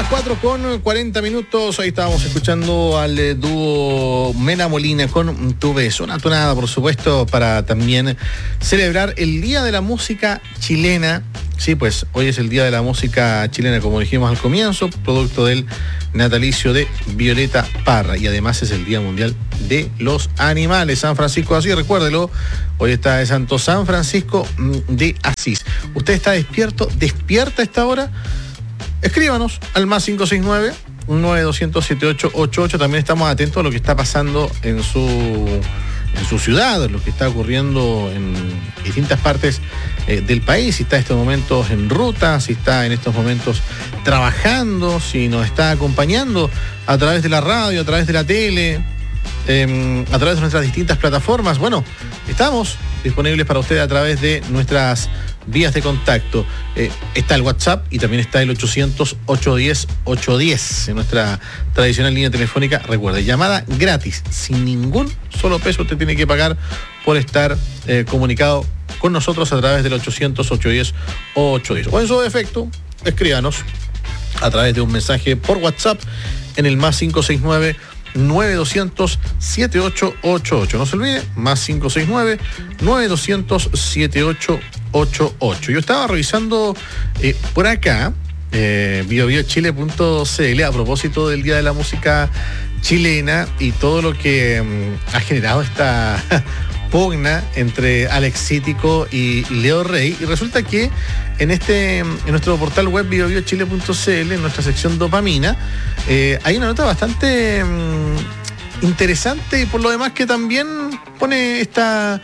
las 4:40. Ahí estábamos escuchando al dúo Mena Molina con Tu Beso. Una tonada, por supuesto, para también celebrar el Día de la Música Chilena. Sí, pues hoy es el Día de la Música Chilena, como dijimos al comienzo, producto del natalicio de Violeta Parra. Y además es el Día Mundial de los Animales. San Francisco de Asís, recuérdelo. Hoy está de Santo San Francisco de Asís. ¿Usted está despierto? ¿Despierta a esta hora? Escríbanos al +569 92007888. También estamos atentos a lo que está pasando en su ciudad, lo que está ocurriendo en distintas partes del país, si está en estos momentos en ruta, si está en estos momentos trabajando, si nos está acompañando a través de la radio, a través de la tele, a través de nuestras distintas plataformas. Bueno, estamos disponibles para usted a través de nuestras vías de contacto. Está el WhatsApp y también está el 800-810-810 en nuestra tradicional línea telefónica. Recuerde, llamada gratis, sin ningún solo peso usted tiene que pagar por estar comunicado con nosotros a través del 800-810-810. O en su defecto, escríbanos a través de un mensaje por WhatsApp en el +569 9200-7888. No se olvide, +569 9200-7888. Yo estaba revisando por acá biobiochile.cl a propósito del Día de la Música Chilena y todo lo que ha generado esta pugna entre Alex Cítico y Leo Rey. Y resulta que en nuestro portal web biobiochile.cl, en nuestra sección dopamina, hay una nota bastante interesante y por lo demás que también pone esta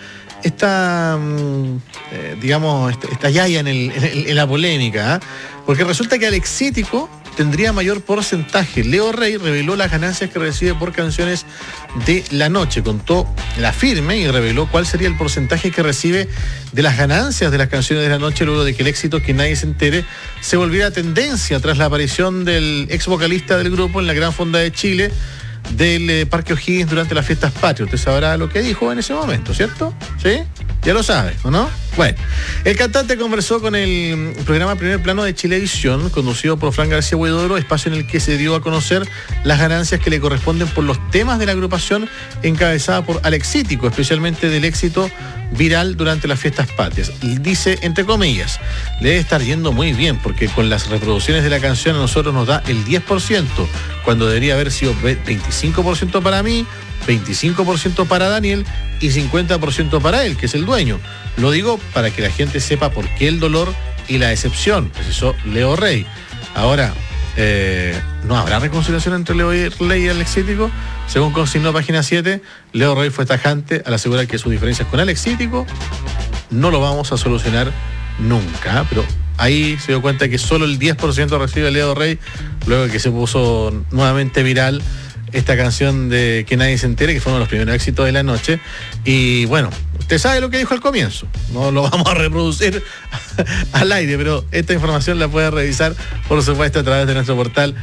yaya en la polémica, porque resulta que Alex Cítico tendría mayor porcentaje. Leo Rey reveló las ganancias que recibe por canciones de la noche, contó la firme y reveló cuál sería el porcentaje que recibe de las ganancias de las canciones de la noche luego de que el éxito Que Nadie Se Entere se volviera tendencia tras la aparición del ex vocalista del grupo en la Gran Fonda de Chile del Parque O'Higgins durante las fiestas patrias. Usted sabrá lo que dijo en ese momento, ¿cierto? ¿Sí? Ya lo sabe, ¿o no? Bueno, el cantante conversó con el programa Primer Plano de Chilevisión, conducido por Fran García Huidobro, espacio en el que se dio a conocer las ganancias que le corresponden por los temas de la agrupación encabezada por Alex Cítico, especialmente del éxito viral durante las fiestas patrias. Dice, entre comillas, le debe estar yendo muy bien, porque con las reproducciones de la canción a nosotros nos da el 10%, cuando debería haber sido 25% para mí, 25% para Daniel y 50% para él, que es el dueño. Lo digo para que la gente sepa por qué el dolor y la decepción, precisó Leo Rey. Ahora, ¿no habrá reconciliación entre Leo Rey y Alex Cítico? Según consignó Página 7, Leo Rey fue tajante al asegurar que sus diferencias con Alex Cítico no lo vamos a solucionar nunca, pero ahí se dio cuenta que solo el 10% recibe Leo Rey, luego de que se puso nuevamente viral esta canción de Que Nadie Se Entere, que fue uno de los primeros éxitos de la noche. Y bueno, usted sabe lo que dijo al comienzo, no lo vamos a reproducir al aire, pero esta información la puede revisar, por supuesto, a través de nuestro portal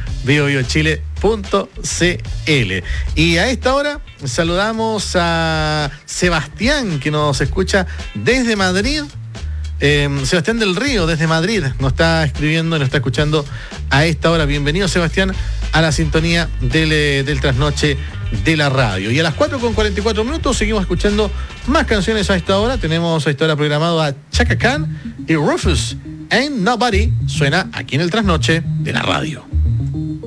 biobiochile.cl. Y a esta hora saludamos a Sebastián, que nos escucha desde Madrid. Sebastián del Río, desde Madrid, nos está escribiendo, nos está escuchando a esta hora. Bienvenido, Sebastián, a la sintonía del trasnoche de la radio. Y a las 4:44 seguimos escuchando más canciones a esta hora. Tenemos a esta hora programado a Chaka Khan y Rufus. Ain't Nobody suena aquí en el trasnoche de la radio.